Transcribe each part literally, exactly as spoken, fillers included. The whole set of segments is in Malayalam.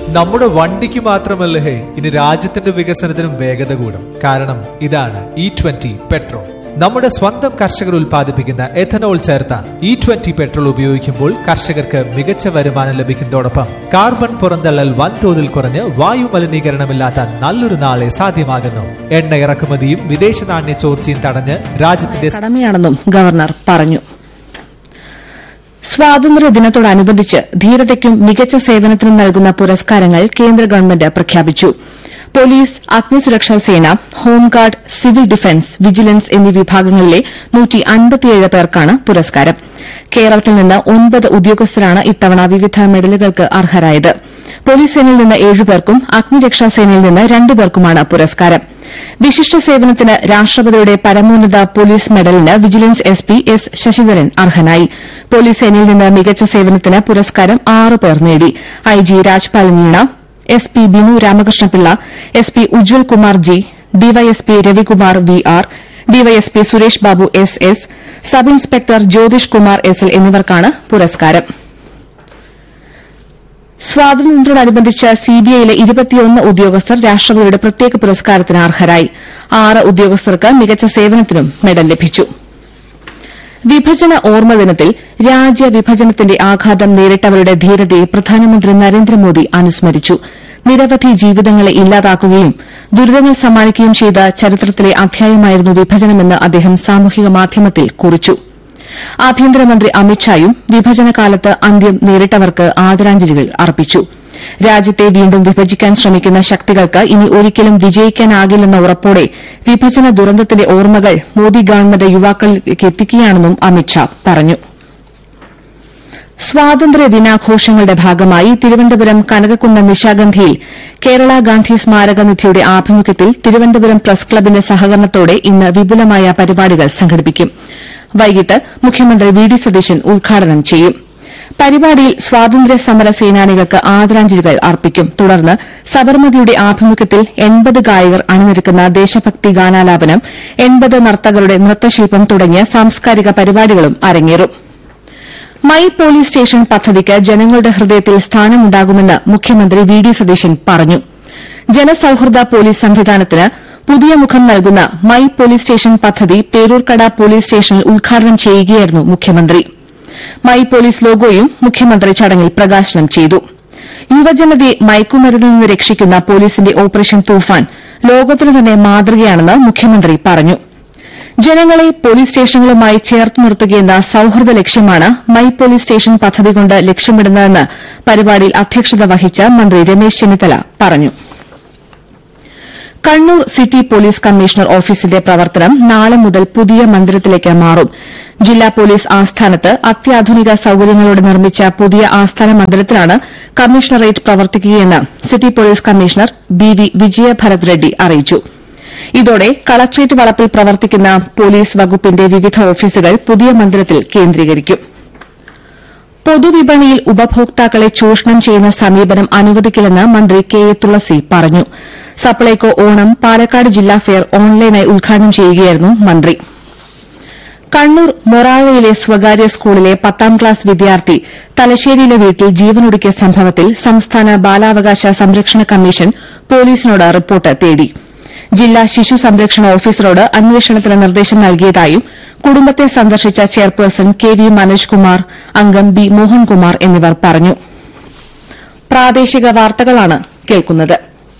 നമ്മുടെ വണ്ടിക്ക് മാത്രമല്ല ഹേ, ഇനി രാജ്യത്തിന്റെ വികസനത്തിനും വേഗത കൂടും. കാരണം ഇതാണ് ഇ ട്വന്റി പെട്രോൾ. നമ്മുടെ സ്വന്തം കർഷകർ ഉൽപ്പാദിപ്പിക്കുന്ന എഥനോൾ ചേർത്ത ഇ ട്വന്റി പെട്രോൾ ഉപയോഗിക്കുമ്പോൾ കർഷകർക്ക് മികച്ച വരുമാനം ലഭിക്കുന്നതോടൊപ്പം കാർബൺ പുറന്തള്ളൽ വൻതോതിൽ കുറഞ്ഞ് വായു മലിനീകരണമില്ലാത്ത നല്ലൊരു നാളെ സാധ്യമാകുന്നു. എണ്ണ ഇറക്കുമതിയും വിദേശ നാണ്യ ചോർച്ചയും തടഞ്ഞ് രാജ്യത്തിന്റെ കടമയാണെന്നും ഗവർണർ പറഞ്ഞു. സ്വാതന്ത്ര്യ ദിനത്തോടനുബന്ധിച്ച് ധീരതയ്ക്കും മികച്ച സേവനത്തിനും നൽകുന്ന പുരസ്കാരങ്ങൾ കേന്ദ്ര ഗവൺമെന്റ് പ്രഖ്യാപിച്ചു. പോലീസ്, അഗ്നിസുരക്ഷാ സേന, ഹോംഗാർഡ്, സിവിൽ ഡിഫൻസ്, വിജിലൻസ് എന്നീ വിഭാഗങ്ങളിലെ നൂറ്റി അൻപത്തിയേഴ് പേർക്കാണ് പുരസ്കാരം. കേരളത്തിൽ നിന്ന് ഒൻപത് ഉദ്യോഗസ്ഥരാണ് ഇത്തവണ വിവിധ മെഡലുകൾക്ക് അർഹരായത്. പോലീസ് സേനയിൽ നിന്ന് ഏഴുപേർക്കും അഗ്നിരക്ഷാസേനയിൽ നിന്ന് രണ്ടുപേർക്കുമാണ് പുരസ്കാരം. വിശിഷ്ട സേവനത്തിന് രാഷ്ട്രപതിയുടെ പരമോന്നത police മെഡലിന് vigilance S P S Sasidharan അർഹനായി. പോലീസ് സേനയിൽ നിന്ന് മികച്ച സേവനത്തിന് പുരസ്കാരം ആറ് പേർ നേടി. I G Rajpal Meena, S P Binu Ramakrishna Pillai, S P Ujjwal Kumar G, DYSP Ravikumar V R, DYSP Suresh Babu S S, sub inspector Jyothish Kumar S L എന്നിവർക്കാണ് പുരസ്കാരം. സ്വാതന്ത്ര്യത്തോടനുബന്ധിച്ച് സിബിഐയിലെ ഇരുപത്തിയൊന്ന് ഉദ്യോഗസ്ഥർ രാഷ്ട്രപതിയുടെ പ്രത്യേക പുരസ്കാരത്തിന് അർഹരായി. ആറ് ഉദ്യോഗസ്ഥർക്ക് മികച്ച സേവനത്തിനും മെഡൽ ലഭിച്ചു. വിഭജന ഓർമ്മദിനത്തിൽ രാജ്യവിഭജനത്തിന്റെ ആഘാതം നേരിട്ടവരുടെ ധീരതയെ പ്രധാനമന്ത്രി നരേന്ദ്രമോദി അനുസ്മരിച്ചു. നിരവധി ജീവിതങ്ങളെ ഇല്ലാതാക്കുകയും ദുരിതങ്ങൾ സമ്മാനിക്കുകയും ചെയ്ത ചരിത്രത്തിലെ അധ്യായമായിരുന്നു വിഭജനമെന്ന് അദ്ദേഹം സാമൂഹിക മാധ്യമത്തിൽ കുറിച്ചു. ആഭ്യന്തരമന്ത്രി അമിത്ഷായും വിഭജനകാലത്ത് അന്ത്യം നേരിട്ടവർക്ക് ആദരാഞ്ജലികൾ അർപ്പിച്ചു. രാജ്യത്തെ വീണ്ടും വിഭജിക്കാൻ ശ്രമിക്കുന്ന ശക്തികൾക്ക് ഇനി ഒരിക്കലും വിജയിക്കാനാകില്ലെന്ന ഉറപ്പോടെ വിഭജന ദുരന്തത്തിന്റെ ഓർമ്മകൾ മോദി ഗവൺമെന്റ് യുവാക്കളിലേക്ക് എത്തിക്കുകയാണെന്നും അമിത്ഷാ പറഞ്ഞു. സ്വാതന്ത്ര്യ ദിനാഘോഷങ്ങളുടെ ഭാഗമായി തിരുവനന്തപുരം കനകക്കുന്ന് നിശാഗന്ധിയിൽ കേരള ഗാന്ധി സ്മാരക നിധിയുടെ ആഭിമുഖ്യത്തിൽ തിരുവനന്തപുരം പ്രസ് ക്ലബിന്റെ സഹകരണത്തോടെ ഇന്ന് വിപുലമായ പരിപാടികൾ സംഘടിപ്പിക്കും. വൈകിട്ട് മുഖ്യമന്ത്രി വി ഡി സതീശൻ ഉദ്ഘാടനം ചെയ്യും. പരിപാടിയിൽ സ്വാതന്ത്ര്യ സമര സേനാനികൾക്ക് ആദരാഞ്ജലികൾ അർപ്പിക്കും. തുടർന്ന് സബർമതിയുടെ ആഭിമുഖ്യത്തിൽ എൺപത് ഗായകർ അണിനിരക്കുന്ന ദേശഭക്തി ഗാനാലാപനം, എൺപത് നർത്തകരുടെ നൃത്തശില്പം തുടങ്ങിയ സാംസ്കാരിക പരിപാടികളും അരങ്ങേറും. മൈ പോലീസ് സ്റ്റേഷൻ പദ്ധതിക്ക് ജനങ്ങളുടെ ഹൃദയത്തിൽ സ്ഥാനമുണ്ടാകുമെന്ന് മുഖ്യമന്ത്രി വി ഡി സതീശൻ പറഞ്ഞു. ജനസൌഹൃദ പോലീസ് സംവിധാനത്തിന് പുതിയ മുഖം നൽകുന്ന മൈ പോലീസ് സ്റ്റേഷൻ പദ്ധതി പേരൂർക്കട പോലീസ് സ്റ്റേഷനിൽ ഉദ്ഘാടനം ചെയ്യുകയായിരുന്നു മുഖ്യമന്ത്രി. മൈ പോലീസ് ലോഗോയും മുഖ്യമന്ത്രി ചടങ്ങിൽ പ്രകാശനം ചെയ്തു. യുവജനതയെ മയക്കുമരുന്നിൽ നിന്ന് രക്ഷിക്കുന്ന പോലീസിന്റെ ഓപ്പറേഷൻ തൂഫാൻ ലോകത്തിന് തന്നെ മാതൃകയാണെന്ന് മുഖ്യമന്ത്രി പറഞ്ഞു. ജനങ്ങളെ പോലീസ് സ്റ്റേഷനുകളുമായി ചേർത്ത് നിർത്തുകയെന്ന സൌഹൃദ ലക്ഷ്യമാണ് മൈ പോലീസ് സ്റ്റേഷൻ പദ്ധതി കൊണ്ട് ലക്ഷ്യമിടുന്നതെന്ന് പരിപാടിയിൽ അധ്യക്ഷത വഹിച്ച മന്ത്രി രമേശ് ചെന്നിത്തല പറഞ്ഞു. കണ്ണൂർ സിറ്റി പോലീസ് കമ്മീഷണർ ഓഫീസിന്റെ പ്രവർത്തനം നാളെ മുതൽ പുതിയ മന്ദിരത്തിലേക്ക് മാറും. ജില്ലാ പോലീസ് ആസ്ഥാനത്ത് അത്യാധുനിക സൌകര്യങ്ങളോടെ നിർമ്മിച്ച പുതിയ ആസ്ഥാന മന്ദിരത്തിലാണ് commissionerate പ്രവർത്തിക്കുകയെന്ന് city police commissioner B V Vijayabharath Reddy അറിയിച്ചു. ഇതോടെ കളക്ട്രേറ്റ് വളപ്പിൽ പ്രവർത്തിക്കുന്ന പോലീസ് വകുപ്പിന്റെ വിവിധ ഓഫീസുകൾ പുതിയ മന്ദിരത്തിൽ കേന്ദ്രീകരിക്കും. പൊതുവിപണിയിൽ ഉപഭോക്താക്കളെ ചൂഷണം ചെയ്യുന്ന സമീപനം അനുവദിക്കില്ലെന്ന് മന്ത്രി കെ എ തുളസി പറഞ്ഞു. സപ്ലൈകോ ഓണം പാലക്കാട് ജില്ലാ ഫെയർ ഓൺലൈനായി ഉദ്ഘാടനം ചെയ്യുകയായിരുന്നു മന്ത്രി. കണ്ണൂർ മൊറാഴയിലെ സ്വകാര്യ സ്കൂളിലെ പത്താം ക്ലാസ് വിദ്യാർത്ഥി തലശ്ശേരിയിലെ വീട്ടിൽ ജീവനൊടുക്കിയ സംഭവത്തിൽ സംസ്ഥാന ബാലാവകാശ സംരക്ഷണ കമ്മീഷൻ പോലീസിനോട് റിപ്പോർട്ട് തേടി. ജില്ലാ ശിശു സംരക്ഷണ ഓഫീസറോട് അന്വേഷണത്തിന് നിർദ്ദേശം നൽകിയതായും കുടുംബത്തെ സന്ദർശിച്ച chairperson K V Manoj Kumar, അംഗം ബി മോഹൻകുമാർ എന്നിവർ പറഞ്ഞു. പ്രാദേശിക വാർത്തകളാണ് കേൾക്കുന്നത്.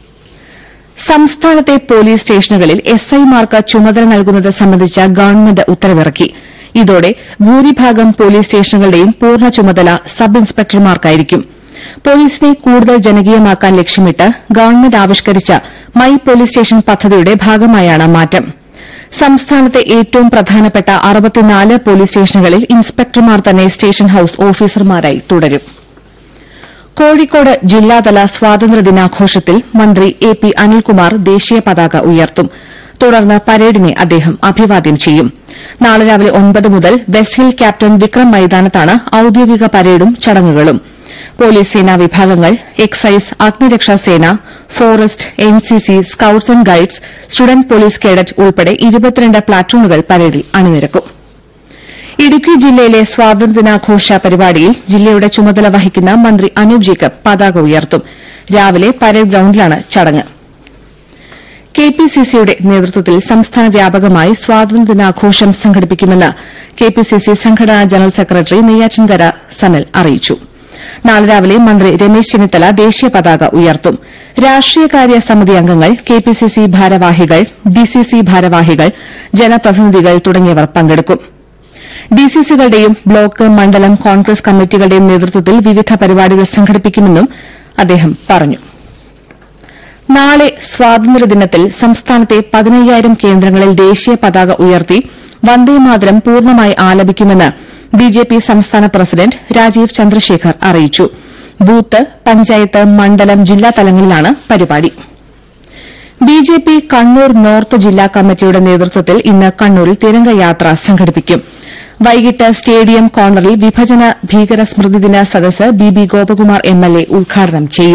സംസ്ഥാനത്തെ പോലീസ് സ്റ്റേഷനുകളിൽ എസ് ഐമാർക്ക് ചുമതല നൽകുന്നത് സംബന്ധിച്ച ഗവൺമെന്റ് ഉത്തരവിറക്കി. ഇതോടെ ഭൂരിഭാഗം പോലീസ് സ്റ്റേഷനുകളുടെയും പൂർണ്ണ ചുമതല സബ് ഇൻസ്പെക്ടർമാർക്കായിരിക്കും. പോലീസിനെ കൂടുതൽ ജനകീയമാക്കാൻ ലക്ഷ്യമിട്ട് ഗവൺമെന്റ് ആവിഷ്കരിച്ച മൈ പോലീസ് സ്റ്റേഷൻ പദ്ധതിയുടെ ഭാഗമായാണ് മാറ്റം. സംസ്ഥാനത്തെ ഏറ്റവും പ്രധാനപ്പെട്ട അറുപത്തിനാല് പോലീസ് സ്റ്റേഷനുകളിൽ ഇൻസ്പെക്ടർമാർ തന്നെ സ്റ്റേഷൻ ഹൌസ് ഓഫീസർമാരായി തുടരും. കോഴിക്കോട് ജില്ലാതല സ്വാതന്ത്ര്യ ദിനാഘോഷത്തിൽ മന്ത്രി എ പി അനിൽകുമാർ ദേശീയ പതാക ഉയർത്തും. തുടർന്ന് പരേഡിനെ അദ്ദേഹം അഭിവാദ്യം ചെയ്യും. നാളെ രാവിലെ ഒൻപത് മുതൽ വെസ്റ്റ് ഹിൽ ക്യാപ്റ്റൻ വിക്രം മൈതാനത്താണ് ഔദ്യോഗിക പരേഡും ചടങ്ങുകളും. പോലീസ് സേനാ വിഭാഗങ്ങൾ, excise, അഗ്നിരക്ഷാസേന, forest, N C C, scouts and guides, student police cadet ഉൾപ്പെടെ ഇരുപത്തിരണ്ട് പ്ലാറ്റൂണുകൾ പരേഡിൽ അണിനിരക്കും. ഇടുക്കി ജില്ലയിലെ സ്വാതന്ത്ര്യദിനാഘോഷ പരിപാടിയിൽ ജില്ലയുടെ ചുമതല വഹിക്കുന്ന മന്ത്രി അനൂപ് ജേക്കബ് പതാക ഉയർത്തും. രാവിലെ പരേഡ് ഗ്രൌണ്ടിലാണ് ചടങ്ങ്. കെപിസിസിയുടെ നേതൃത്വത്തിൽ സംസ്ഥാന വ്യാപകമായി സ്വാതന്ത്ര്യദിനാഘോഷം സംഘടിപ്പിക്കുമെന്ന് കെപിസിസി സംഘടനാ ജനറൽ സെക്രട്ടറി നെയ്യാറ്റിൻകര സനൽ അറിയിച്ചു. നാളെ രാവിലെ മന്ത്രി രമേശ് ചെന്നിത്തല ദേശീയ പതാക ഉയർത്തും. രാഷ്ട്രീയകാര്യ സമിതി അംഗങ്ങൾ, കെപിസിസി ഭാരവാഹികൾ, ഡിസിസി ഭാരവാഹികൾ, ജനപ്രതിനിധികൾ തുടങ്ങിയവർ പങ്കെടുക്കും. ഡിസിസികളുടെയും ബ്ലോക്ക്, മണ്ഡലം കോൺഗ്രസ് കമ്മിറ്റികളുടെയും നേതൃത്വത്തിൽ വിവിധ പരിപാടികൾ സംഘടിപ്പിക്കുമെന്നും അദ്ദേഹം പറഞ്ഞു. നാളെ സ്വാതന്ത്ര്യദിനത്തിൽ സംസ്ഥാനത്തെ പതിനയ്യായിരം കേന്ദ്രങ്ങളിൽ ദേശീയ പതാക ഉയർത്തി വന്ദേമാതരം പൂർണ്ണമായി ആലപിക്കുമെന്ന് ബിജെപി സംസ്ഥാന പ്രസിഡന്റ് രാജീവ് ചന്ദ്രശേഖർ അറിയിച്ചു. ബൂത്ത്, പഞ്ചായത്ത്, മണ്ഡലം, ജില്ലാ തലങ്ങളിലാണ് പരിപാടി. ബിജെപി കണ്ണൂർ നോർത്ത് ജില്ലാ കമ്മിറ്റിയുടെ നേതൃത്വത്തിൽ ഇന്ന് കണ്ണൂരിൽ തിരംഗയാത്ര സംഘടിപ്പിക്കും. വൈകിട്ട് സ്റ്റേഡിയം കോർണറിൽ വിഭജന ഭീകര സ്മൃതിദിന സദസ്സ് ബി ബി ഗോപകുമാർ എംഎൽഎ ഉദ്ഘാടനം ചെയ്യും.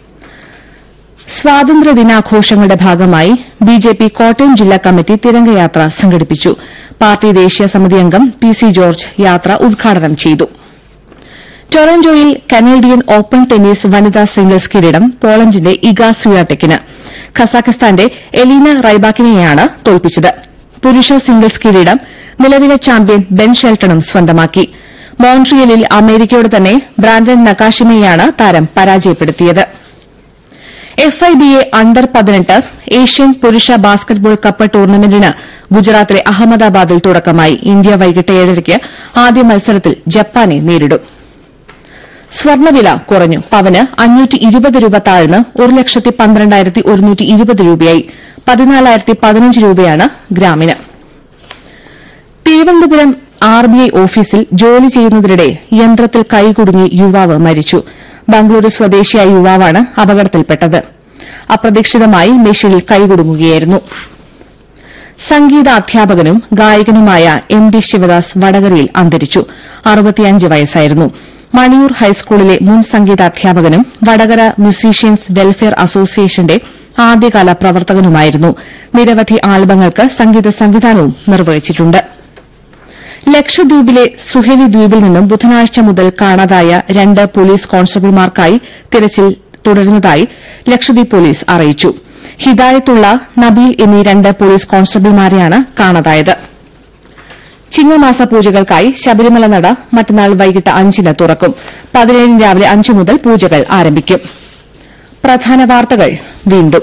സ്വാതന്ത്ര്യദിനാഘോഷങ്ങളുടെ ഭാഗമായി ബിജെപി കോട്ടയം ജില്ലാ കമ്മിറ്റി തിരംഗയാത്ര സംഘടിപ്പിച്ചു. പാർട്ടി ദേശീയ സമിതി അംഗം പി സി ജോർജ് യാത്ര ഉദ്ഘാടനം ചെയ്തു. ടൊറന്റോയിൽ കനേഡിയൻ ഓപ്പൺ ടെന്നീസ് വനിതാ സിംഗിൾസ് കിരീടം പോളണ്ടിന്റെ ഇഗ സ്വിയാടെക്കിന്. ഖസാഖിസ്ഥാന്റെ എലീന റൈബാക്കിനെയാണ് തോൽപ്പിച്ചത്. പുരുഷ സിംഗിൾസ് കിരീടം നിലവിലെ ചാമ്പ്യൻ ബെൻ ഷെൽട്ടണും സ്വന്തമാക്കി. മോൺട്രിയലിൽ അമേരിക്കയുടെ തന്നെ ബ്രാൻഡൻ നകാഷിമയെയാണ് താരം പരാജയപ്പെടുത്തിയത്. F I B A under പതിനെട്ട് ഏഷ്യൻ പുരുഷ ബാസ്കറ്റ്ബോൾ കപ്പ് ടൂർണമെന്റിന് ഗുജറാത്തിലെ അഹമ്മദാബാദിൽ തുടക്കമായി. ഇന്ത്യ വൈകിട്ട് ഏഴരയ്ക്ക് ആദ്യ മത്സരത്തിൽ ജപ്പാനെ നേരിടും. സ്വർണ്ണവില കുറഞ്ഞു. പവന് അഞ്ഞൂറ്റി ഇരുപത് രൂപ താഴ്ന്ന് ഒരു ലക്ഷത്തി പന്ത്രണ്ടായിരത്തി ഒരുന്നൂറ്റി ഇരുപത് രൂപയായി. പതിനാലായിരത്തി പതിനഞ്ച് രൂപയാണ് ഗ്രാമിന്. തിരുവനന്തപുരം ആർ ബി ഐ ഓഫീസിൽ ജോലി ചെയ്യുന്നതിനിടെ യന്ത്രത്തിൽ കൈകുടുങ്ങി യുവാവ് മരിച്ചു. ബംഗളൂരു സ്വദേശിയായ യുവാവാണ് അപകടത്തിൽപ്പെട്ടത്. അപ്രതീക്ഷിതമായി മെഷീനിൽ കൈകുടുങ്ങുകയായിരുന്നു. സംഗീതാധ്യാപകനും ഗായകനുമായ എം ഡി ശിവദാസ് വടകരയിൽ അന്തരിച്ചു. അറുപത്തിയഞ്ച് വയസ്സായിരുന്നു. മണിയൂർ ഹൈസ്കൂളിലെ മുൻ സംഗീതാധ്യാപകനും വടകര മ്യൂസീഷ്യൻസ് വെൽഫെയർ അസോസിയേഷന്റെ ആദ്യകാല പ്രവർത്തകനുമായിരുന്നു. നിരവധി ആൽബങ്ങൾക്ക് സംഗീത സംവിധാനവും നിർവഹിച്ചിട്ടുണ്ട്. ലക്ഷദ്വീപിലെ സുഹേലി ദ്വീപിൽ നിന്നും ബുധനാഴ്ച മുതൽ കാണാതായ രണ്ട് പോലീസ് കോൺസ്റ്റബിൾമാർക്കായി തിരച്ചിൽ തുടരുന്നതായി ലക്ഷദ്വീപ് പോലീസ് അറിയിച്ചു. ഹിദായത്തുള്ള, നബീൽ എന്നീ രണ്ട് പോലീസ് കോൺസ്റ്റബിൾമാരെയാണ് കാണാതായത്. ചിങ്ങമാസ പൂജകൾക്കായി ശബരിമല നട മറ്റന്നാൾ വൈകിട്ട് അഞ്ചിന് തുറക്കും. പതിനേഴിന് രാവിലെ അഞ്ചു മുതൽ പൂജകൾ ആരംഭിക്കും. പ്രധാന വാർത്തകൾ വീണ്ടും.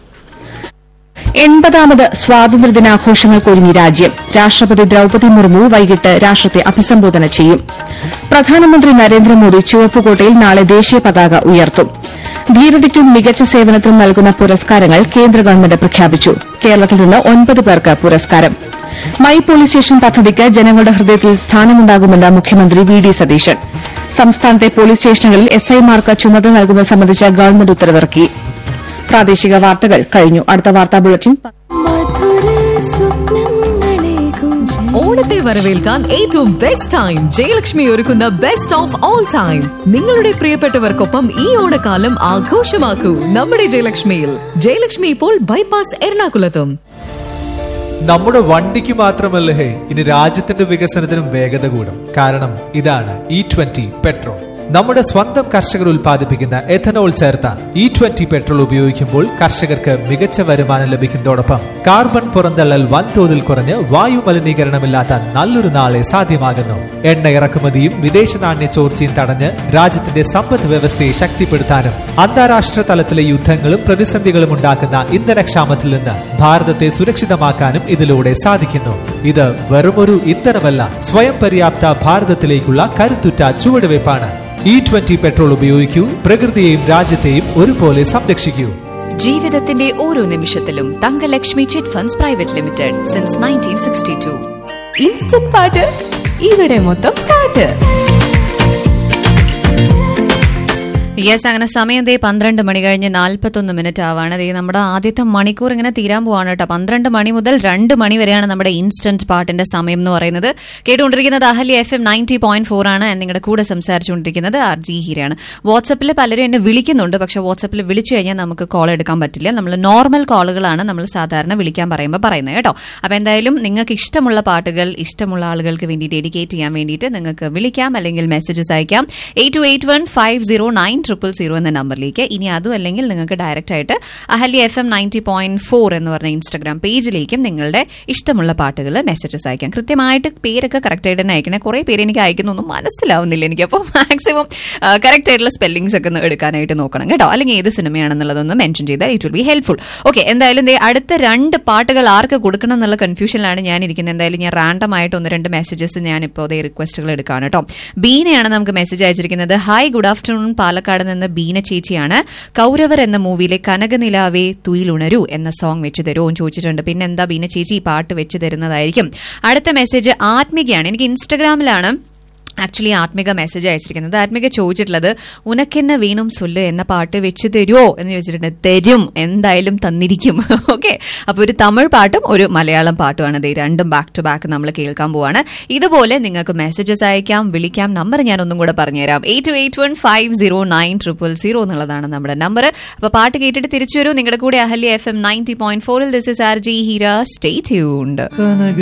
എൺപതാമത് സ്വാതന്ത്ര്യദിനാഘോഷങ്ങൾക്കൊരുങ്ങി രാജ്യം. രാഷ്ട്രപതി ദ്രൌപദി മുർമു വൈകിട്ട് രാഷ്ട്രത്തെ അഭിസംബോധന ചെയ്യും. പ്രധാനമന്ത്രി നരേന്ദ്രമോദി ചുവപ്പുകോട്ടയിൽ നാളെ ദേശീയ പതാക ഉയർത്തും. ധീരതയ്ക്കും മികച്ച സേവനത്തിനും നൽകുന്ന പുരസ്കാരങ്ങൾ കേന്ദ്ര ഗവൺമെന്റ് പ്രഖ്യാപിച്ചു. കേരളത്തിൽ നിന്ന് ഒൻപത് പേർക്ക് പുരസ്കാരം. മൈ പോലീസ് സ്റ്റേഷൻ പദ്ധതിക്ക് ജനങ്ങളുടെ ഹൃദയത്തിൽ സ്ഥാനമുണ്ടാകുമെന്ന് മുഖ്യമന്ത്രി വി ഡി സതീശൻ. സംസ്ഥാനത്തെ പോലീസ് സ്റ്റേഷനുകളിൽ എസ് ഐമാർക്ക് ചുമതല നൽകുന്നത് സംബന്ധിച്ച ഗവൺമെന്റ് ഉത്തരവിറക്കി. പ്രാദേശിക വാർത്തകൾ കഴിഞ്ഞു. അടുത്ത വാർത്താ ബുള്ളറ്റിൻ ഓണത്തെ വരവേൽക്കാൻ ഏറ്റവും ബെസ്റ്റ് ടൈം ജയലക്ഷ്മി ഒരുക്കുന്ന ബെസ്റ്റ് ഓഫ് ഓൾ ടൈം. നിങ്ങളുടെ പ്രിയപ്പെട്ടവർക്കൊപ്പം ഈ ഓണക്കാലം ആഘോഷമാക്കൂ നമ്മുടെ ജയലക്ഷ്മിയിൽ. ജയലക്ഷ്മി ഇപ്പോൾ ബൈപ്പാസ് എറണാകുളത്തും. നമ്മുടെ വണ്ടിക്ക് മാത്രമല്ല ഹേ, ഇനി രാജ്യത്തിന്റെ വികസനത്തിനും വേഗത കൂടും. കാരണം ഇതാണ് ഇ ട്വന്റി പെട്രോൾ. നമ്മുടെ സ്വന്തം കർഷകർ ഉൽപ്പാദിപ്പിക്കുന്ന എഥനോൾ ചേർത്ത ഇ ട്വന്റി പെട്രോൾ ഉപയോഗിക്കുമ്പോൾ കർഷകർക്ക് മികച്ച വരുമാനം ലഭിക്കുന്നതോടൊപ്പം കാർബൺ പുറന്തള്ളൽ വൻതോതിൽ കുറഞ്ഞ് വായു മലിനീകരണമില്ലാത്ത നല്ലൊരു നാളെ സാധ്യമാകുന്നു. എണ്ണ ഇറക്കുമതിയും വിദേശ നാണ്യ ചോർച്ചയും തടഞ്ഞ് രാജ്യത്തിന്റെ സമ്പദ് വ്യവസ്ഥയെ ശക്തിപ്പെടുത്താനും അന്താരാഷ്ട്ര തലത്തിലെ യുദ്ധങ്ങളും പ്രതിസന്ധികളും ഉണ്ടാക്കുന്ന ഇന്ധനക്ഷാമത്തിൽ നിന്ന് ഭാരതത്തെ സുരക്ഷിതമാക്കാനും ഇതിലൂടെ സാധിക്കുന്നു. ഇത് വെറുമൊരു ഇന്ധനമല്ല, സ്വയം പര്യാപ്ത ഭാരതത്തിലേക്കുള്ള കരുത്തുറ്റ ചുവടുവയ്പ്പാണ്. ഇ ട്വന്റി പെട്രോൾ ഉപയോഗിക്കൂ, പ്രകൃതിയെയും രാജ്യത്തെയും ഒരുപോലെ സംരക്ഷിക്കൂ. ജീവിതത്തിന്റെ ഓരോ നിമിഷത്തിലും Thankalakshmi chit funds private limited since nineteen sixty to. Instant പാട്ട്, ഇവിടെ മൊത്തം പാട്ട്. യെസ്, അങ്ങനെ സമയം ദേ പന്ത്രണ്ട് മണി കഴിഞ്ഞ് നാൽപ്പത്തൊന്ന് മിനിറ്റ് ആവാണ്. ദേ നമ്മുടെ ആദ്യത്തെ മണിക്കൂർ ഇങ്ങനെ തീരാൻ പോവാണ് കേട്ടോ. പന്ത്രണ്ട് മണി മുതൽ രണ്ട് മണി വരെയാണ് നമ്മുടെ ഇൻസ്റ്റന്റ് പാട്ടിന്റെ സമയം എന്ന് പറയുന്നത്. കേട്ടുകൊണ്ടിരിക്കുന്നത് Ahalya F M ninety point four ആണ്. നിങ്ങളുടെ കൂടെ സംസാരിച്ചുകൊണ്ടിരിക്കുന്നത് ആർ ജി ഹീരയാണ്. വാട്സപ്പിൽ പലരും എന്നെ വിളിക്കുന്നുണ്ട്, പക്ഷെ വാട്സപ്പിൽ വിളിച്ചു കഴിഞ്ഞാൽ നമുക്ക് കോൾ എടുക്കാൻ പറ്റില്ല. നമ്മൾ നോർമൽ കോളുകളാണ് നമ്മൾ സാധാരണ വിളിക്കാൻ പറയുമ്പോൾ പറയുന്നത് കേട്ടോ. അപ്പൊ എന്തായാലും നിങ്ങൾക്ക് ഇഷ്ടമുള്ള പാട്ടുകൾ ഇഷ്ടമുള്ള ആളുകൾക്ക് വേണ്ടി ഡെഡിക്കേറ്റ് ചെയ്യാൻ വേണ്ടിയിട്ട് നിങ്ങൾക്ക് വിളിക്കാം, അല്ലെങ്കിൽ മെസ്സേജസ് അയക്കാം eight to eight one five zero nine triple zero എന്ന നമ്പറിലേക്ക്. ഇനി അതും അല്ലെങ്കിൽ നിങ്ങൾക്ക് ഡയറക്റ്റ് ആയിട്ട് Ahalya F M ninety point four എന്ന് പറഞ്ഞ ഇൻസ്റ്റാഗ്രാം പേജിലേക്കും നിങ്ങളുടെ ഇഷ്ടമുള്ള പാട്ടുകൾ മെസ്സേജസ് അയക്കാം. കൃത്യമായിട്ട് പേരൊക്കെ കറക്റ്റ് ആയിട്ട് തന്നെ അയക്കണേ. കുറെ പേര് എനിക്ക് അയക്കുന്നൊന്നും മനസ്സിലാവുന്നില്ല എനിക്ക്. അപ്പോൾ മാക്സിമം കറക്റ്റ് ആയിട്ടുള്ള സ്പെല്ലിംഗ്സ് ഒക്കെ ഒന്ന് എടുക്കാനായിട്ട് നോക്കണം കേട്ടോ. അല്ലെങ്കിൽ ഏത് സിനിമയാണെന്നുള്ളതൊന്ന് മെൻഷൻ ചെയ്താൽ it will be helpful. Okay, എന്തായാലും അടുത്ത രണ്ട് പാട്ടുകൾ ആർക്ക് കൊടുക്കണം എന്നുള്ള കൺഫ്യൂഷനിലാണ് ഞാൻ ഇരിക്കുന്നത്. എന്തായാലും ഞാൻ റാൻഡം ആയിട്ട് ഒന്ന് രണ്ട് മെസ്സേജസ് ഞാൻ ഇപ്പോൾ അതേ റിക്വസ്റ്റുകൾ എടുക്കുകയാണ് കേട്ടോ. ബീനയാണ് നമുക്ക് മെസ്സേജ് അയച്ചിരിക്കുന്നത്. ഹായ്, ഗുഡ് ആഫ്റ്റർനൂൺ, പാലക്കാട് നിന്ന് ബീന ചേച്ചിയാണ്. കൗരവർ എന്ന മൂവിയിലെ കനകനിലാവേ തുയിലുണരൂ എന്ന സോങ് വെച്ച് തരുമോ എന്ന് ചോദിച്ചിട്ടുണ്ട്. പിന്നെ എന്താ ബീന ചേച്ചി ഈ പാട്ട് വെച്ച് തരുന്നതായിരിക്കും. അടുത്ത മെസ്സേജ് ആത്മികയാണ്. എനിക്ക് ഇൻസ്റ്റഗ്രാമിലാണ് ആക്ച്വലി ആത്മിക മെസ്സേജ് അയച്ചിരിക്കുന്നത്. ആത്മിക ചോദിച്ചിട്ടുള്ളത് ഉനക്കെന്നെ വീണും സൊല്ല് എന്ന പാട്ട് വെച്ച് തരുമോ എന്ന് ചോദിച്ചിട്ടുണ്ട്. തരും, എന്തായാലും തന്നിരിക്കും. ഓക്കെ, അപ്പൊ ഒരു തമിഴ് പാട്ടും ഒരു മലയാളം പാട്ടുമാണ് ഇത് രണ്ടും ബാക്ക് ടു ബാക്ക് നമ്മൾ കേൾക്കാൻ പോവാണ്. ഇതുപോലെ നിങ്ങൾക്ക് മെസ്സേജസ് അയക്കാം, വിളിക്കാം. നമ്പർ ഞാൻ ഒന്നും കൂടെ പറഞ്ഞുതരാം. Eight to eight one five zero nine triple zero എന്നുള്ളതാണ് നമ്മുടെ നമ്പർ. അപ്പൊ പാട്ട് കേട്ടിട്ട് തിരിച്ചു വരൂ. നിങ്ങളുടെ കൂടെ Ahalya F M ninety point ഫോറിൽ this is R G Heera. Stay tuned.